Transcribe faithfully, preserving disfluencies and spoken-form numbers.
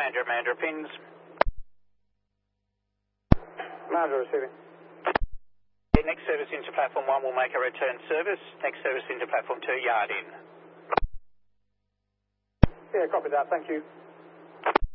Mandra, Mandra pins. Mandra receiving. Next service into platform one will make a return service. Next service into platform two, yard in. Yeah, copy that. Thank you.